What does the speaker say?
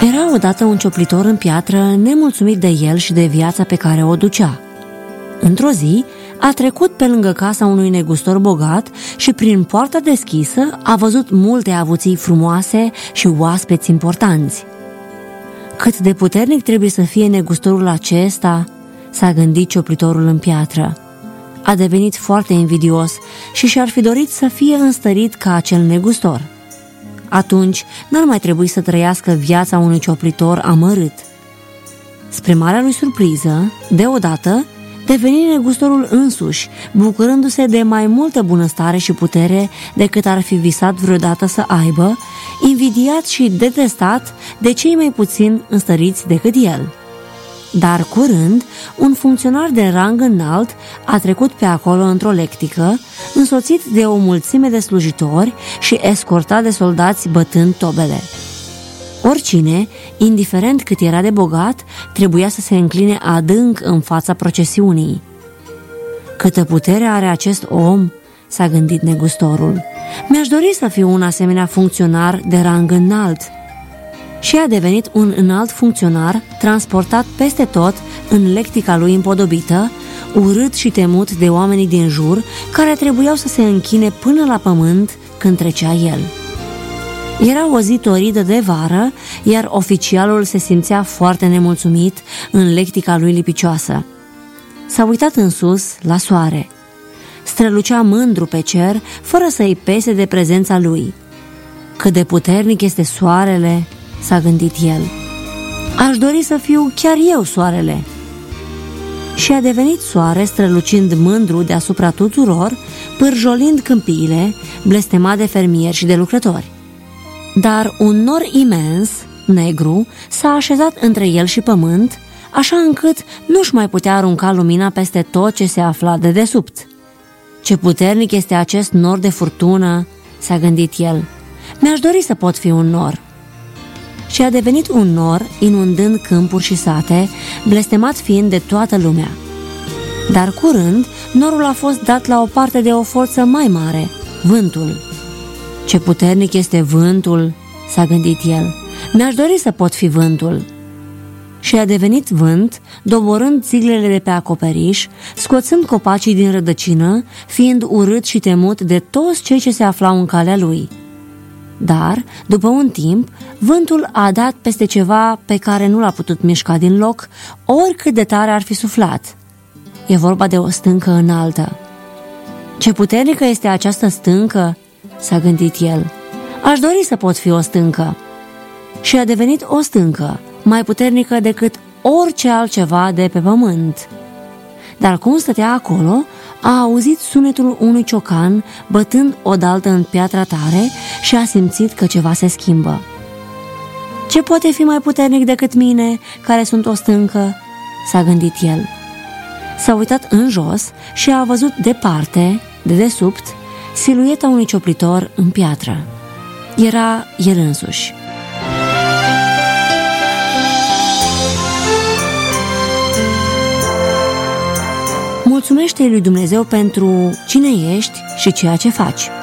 Era odată un cioplitor în piatră, nemulțumit de el și de viața pe care o ducea. Într-o zi, a trecut pe lângă casa unui negustor bogat și prin poarta deschisă a văzut multe avuții frumoase și oaspeți importanți. Cât de puternic trebuie să fie negustorul acesta, s-a gândit cioplitorul în piatră. A devenit foarte invidios și și-ar fi dorit să fie înstărit ca acel negustor. Atunci n-ar mai trebui să trăiască viața unui cioplitor amărât. Spre marea lui surpriză, deodată, deveni negustorul însuși, bucurându-se de mai multă bunăstare și putere decât ar fi visat vreodată să aibă, invidiat și detestat de cei mai puțin înstăriți decât el. Dar curând, un funcționar de rang înalt a trecut pe acolo într-o lectică, însoțit de o mulțime de slujitori și escortat de soldați bătând tobele. Oricine, indiferent cât era de bogat, trebuia să se încline adânc în fața procesiunii. Câtă putere are acest om, s-a gândit negustorul. Mi-aș dori să fiu un asemenea funcționar de rang înalt. Și a devenit un înalt funcționar transportat peste tot în lectica lui împodobită, urât și temut de oamenii din jur, care trebuiau să se închine până la pământ când trecea el. Era o zi toridă de vară, iar oficialul se simțea foarte nemulțumit în lectica lui lipicioasă. S-a uitat în sus, la soare. Strălucea mândru pe cer, fără să-i pese de prezența lui. Cât de puternic este soarele, s-a gândit el. Aș dori să fiu chiar eu soarele. Și a devenit soare, strălucind mândru deasupra tuturor, pârjolind câmpiile, blestemat de fermieri și de lucrători. Dar un nor imens, negru, s-a așezat între el și pământ, așa încât nu-și mai putea arunca lumina peste tot ce se afla de desubt. Ce puternic este acest nor de furtună, s-a gândit el. Mi-aș dori să pot fi un nor. Și a devenit un nor, inundând câmpuri și sate, blestemat fiind de toată lumea. Dar curând, norul a fost dat la o parte de o forță mai mare, vântul. Ce puternic este vântul, s-a gândit el. Mi-aș dori să pot fi vântul. Și a devenit vânt, doborând țiglele de pe acoperiș, scoțând copacii din rădăcină, fiind urât și temut de toți cei ce se aflau în calea lui. Dar, după un timp, vântul a dat peste ceva pe care nu l-a putut mișca din loc, oricât de tare ar fi suflat. E vorba de o stâncă înaltă. Ce puternică este această stâncă, s-a gândit el. Aș dori să pot fi o stâncă. Și a devenit o stâncă, mai puternică decât orice altceva de pe pământ. Dar cum stătea acolo, a auzit sunetul unui ciocan bătând odaltă în piatra tare și a simțit că ceva se schimbă. Ce poate fi mai puternic decât mine, care sunt o stâncă? S-a gândit el. S-a uitat în jos și a văzut departe, de desubt, silueta unui cioplitor în piatră. Era el însuși. Mulțumește-i lui Dumnezeu pentru cine ești și ceea ce faci.